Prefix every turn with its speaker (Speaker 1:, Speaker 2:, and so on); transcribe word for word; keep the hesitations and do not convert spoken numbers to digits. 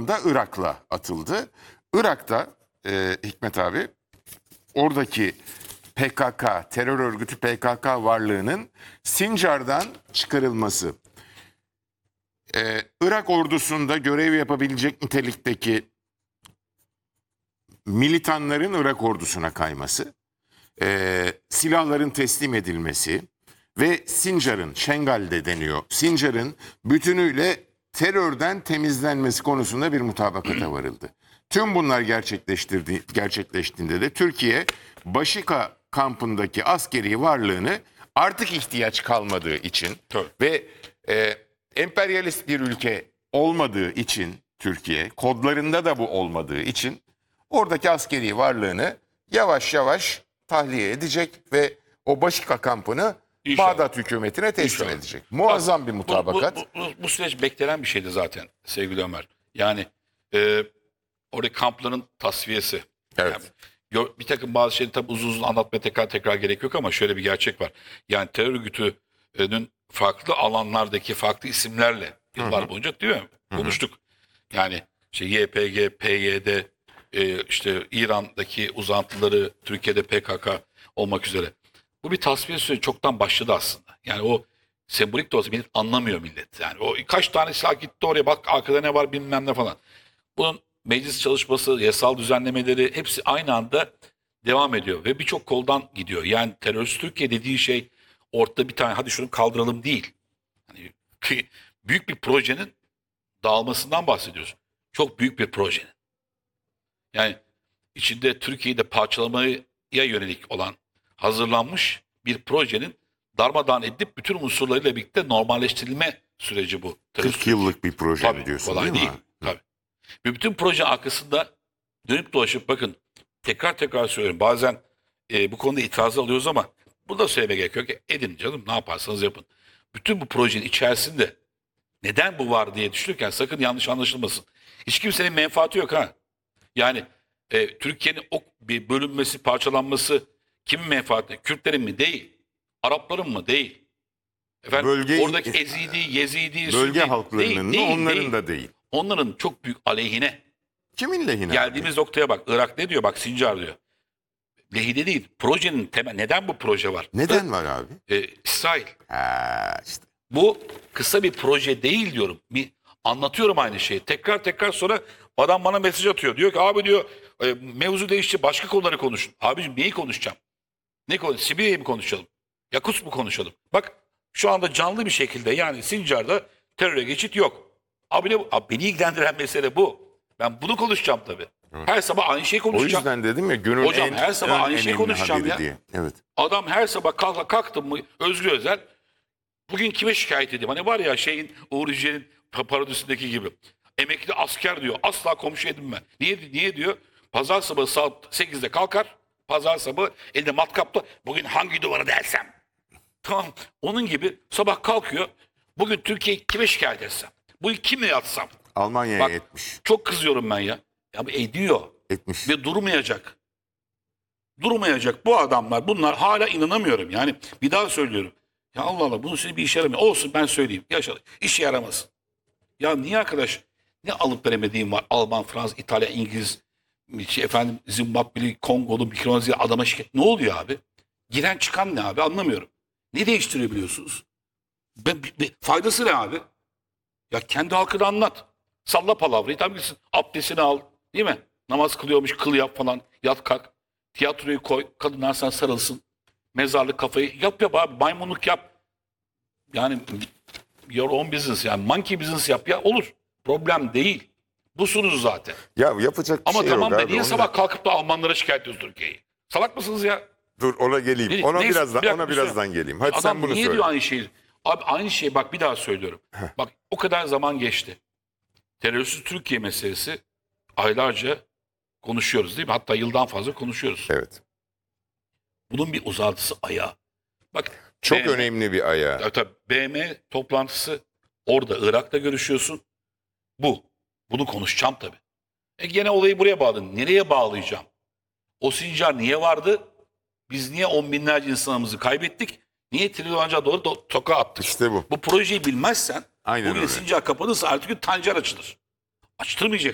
Speaker 1: bağlamda Irak'la atıldı. Irak'ta e, Hikmet abi oradaki P K K, terör örgütü P K K varlığının Sincar'dan çıkarılması. Ee, Irak ordusunda görev yapabilecek nitelikteki militanların Irak ordusuna kayması, ee, silahların teslim edilmesi ve Sincar'ın, Şengal'de deniyor, Sincar'ın bütünüyle terörden temizlenmesi konusunda bir mutabakata varıldı. Tüm bunlar gerçekleştirdi, gerçekleştiğinde de Türkiye Başika kampındaki askeri varlığını artık ihtiyaç kalmadığı için
Speaker 2: Tabii.
Speaker 1: ve e, emperyalist bir ülke olmadığı için Türkiye, kodlarında da bu olmadığı için oradaki askeri varlığını yavaş yavaş tahliye edecek ve o Başika kampını
Speaker 2: İnşallah.
Speaker 1: Bağdat hükümetine teslim
Speaker 2: İnşallah.
Speaker 1: edecek. Muazzam
Speaker 2: Bak,
Speaker 1: bir
Speaker 2: bu-
Speaker 1: mutabakat.
Speaker 2: Bu, bu, bu, bu süreç beklenen bir şeydi zaten sevgili Ömer. Yani e, orada kampların tasfiyesi.
Speaker 1: Evet.
Speaker 2: Yani, gör- bir takım bazı şeyleri tabii uzun uzun anlatmaya tekrar tekrar gerek yok ama şöyle bir gerçek var. Yani terör örgütünün farklı alanlardaki farklı isimlerle yıllar boyunca değil mi? Konuştuk. Yani işte Y P G, P Y D, e, işte İran'daki uzantıları, Türkiye'de P K K olmak üzere. Bu bir tasfiye süreci çoktan başladı aslında. Yani o sembolik de olsa millet anlamıyor millet. Yani o kaç tane silah gitti oraya bak arkada ne var bilmem ne falan. Bunun meclis çalışması, yasal düzenlemeleri hepsi aynı anda devam ediyor ve birçok koldan gidiyor. Yani terörist Türkiye dediği şey ortada bir tane hadi şunu kaldıralım değil. Hani ki büyük bir projenin dağılmasından bahsediyoruz. Çok büyük bir projenin. Yani içinde Türkiye'yi de parçalamaya yönelik olan hazırlanmış bir projenin darmadağın edip bütün unsurlarıyla birlikte normalleştirilme süreci bu.
Speaker 1: kırk yıllık bir proje
Speaker 2: Tabii,
Speaker 1: diyorsun
Speaker 2: kolay
Speaker 1: değil
Speaker 2: değil.
Speaker 1: mi? abi?
Speaker 2: Tabii. Ve bütün proje arkasında dönüp dolaşıp bakın tekrar tekrar söylüyorum. Bazen e, bu konuda itiraz alıyoruz ama burada söylemeye gerek yok ki edin canım ne yaparsanız yapın. Bütün bu projenin içerisinde neden bu var diye düşünürken sakın yanlış anlaşılmasın. Hiç kimsenin menfaati yok ha. Yani e, Türkiye'nin o bir bölünmesi, parçalanması kimin menfaati? Kürtlerin mi? Değil. Arapların mı? Değil. Efendim,
Speaker 1: Bölge-
Speaker 2: oradaki Ezidi, Yezidi,
Speaker 1: Bölge
Speaker 2: Sünni-
Speaker 1: halklarının
Speaker 2: değil,
Speaker 1: mı,
Speaker 2: değil,
Speaker 1: onların
Speaker 2: değil.
Speaker 1: da değil.
Speaker 2: Onların çok büyük aleyhine.
Speaker 1: Kimin lehine?
Speaker 2: Geldiğimiz noktaya bak. Irak ne diyor? Bak Sincar diyor. Lehine değil. Projenin temel. Neden bu proje var?
Speaker 1: Neden var abi?
Speaker 2: Ee, İsrail.
Speaker 1: Ha, işte.
Speaker 2: Bu kısa bir proje değil diyorum. Bir anlatıyorum aynı şeyi. Tekrar tekrar sonra adam bana mesaj atıyor. Diyor ki abi diyor e, mevzu değişti. Başka konuları konuşun. Abicim neyi konuşacağım? Ne konu? Sibirya'yı mı konuşalım? Yakut mu konuşalım? Bak şu anda canlı bir şekilde yani Sincar'da teröre geçit yok. Abi, ne, abi beni ilgilendiren mesele bu. Ben bunu konuşacağım tabii. Her sabah aynı şeyi
Speaker 1: O
Speaker 2: konuşacağım.
Speaker 1: yüzden dedim ya günün
Speaker 2: Hocam,
Speaker 1: en,
Speaker 2: her sabah
Speaker 1: en
Speaker 2: aynı şeyi
Speaker 1: önemli
Speaker 2: konuşacağım
Speaker 1: haberi
Speaker 2: ya.
Speaker 1: diye. Evet.
Speaker 2: Adam her sabah kalk, kalktım mı Özgür Özel bugün kime şikayet edeyim? Hani var ya şeyin Uğur Yücel'in pa- parodisindeki gibi. Emekli asker diyor asla komşu edinme. Niye, niye diyor? Pazar sabahı saat sekizde kalkar. Pazar sabahı elinde matkapla bugün hangi duvara dersem. Tamam onun gibi sabah kalkıyor. Bugün Türkiye kime şikayet etsem? Bugün kimle yatsam?
Speaker 1: Almanya'ya
Speaker 2: Bak
Speaker 1: etmiş.
Speaker 2: çok kızıyorum ben ya. Ya bu ediyor.
Speaker 1: Etmiş.
Speaker 2: Ve durmayacak. Durmayacak bu adamlar. Bunlar hala inanamıyorum. Yani bir daha söylüyorum. Ya Allah Allah bunun size bir işe yaramıyor. Olsun ben söyleyeyim. Yaşa, işe yaramasın. Ya niye arkadaş? Ne alıp veremediğim var? Alman, Fransız, İtalya, İngiliz, şey, efendim Zimbabweli, Kongolu, Mikronezya adama şikayet. Ne oluyor abi? Giren çıkan ne abi? Anlamıyorum. Ne değiştiriyor biliyorsunuz? Ben, bir- bir- faydası ne abi? Ya kendi halkını anlat. Salla palavrayı. Tabii gitsin. Abdestini al. Değil mi? Namaz kılıyormuş kıl yap falan. Yat kalk. Tiyatroyu koy. Kadınlar sana sarılsın. Mezarlık kafayı. Yap yap abi. Maymunluk yap. Yani your own business yani. Monkey business yap ya. Olur. Problem değil. Busunuz zaten.
Speaker 1: Ya yapacak bir
Speaker 2: Ama
Speaker 1: şey
Speaker 2: tamam
Speaker 1: yok
Speaker 2: da
Speaker 1: abi.
Speaker 2: niye
Speaker 1: Onu
Speaker 2: sabah
Speaker 1: da-
Speaker 2: kalkıp da Almanlara şikayet ediyorsun Türkiye'yi? Salak mısınız ya?
Speaker 1: Dur ona geleyim.
Speaker 2: Ne-
Speaker 1: Ona
Speaker 2: neyse,
Speaker 1: birazdan
Speaker 2: bir dakika,
Speaker 1: ona
Speaker 2: bir şey-
Speaker 1: birazdan geleyim. Hadi
Speaker 2: Adam
Speaker 1: sen bunu
Speaker 2: niye
Speaker 1: söyle.
Speaker 2: diyor aynı şeyi? Abi aynı şey bak bir daha söylüyorum. Bak o kadar zaman geçti. Terörsüz Türkiye meselesi aylarca konuşuyoruz değil mi? Hatta yıldan fazla konuşuyoruz.
Speaker 1: Evet.
Speaker 2: Bunun bir uzantısı ayağı. Bak
Speaker 1: Çok
Speaker 2: B M
Speaker 1: önemli bir ayağı.
Speaker 2: Ya tabii B M toplantısı orada Irak'ta görüşüyorsun. Bu. Bunu konuşacağım tabii. E gene olayı buraya bağladın. Nereye bağlayacağım? O Sincar niye vardı? Biz niye on binlerce insanımızı kaybettik? Niye trilyonca doları do- toka attık?
Speaker 1: İşte bu.
Speaker 2: Bu projeyi bilmezsen
Speaker 1: Aynen
Speaker 2: bugün
Speaker 1: öyle.
Speaker 2: Sincar kapanırsa artık bir tancar açılır. Açtırmayacak.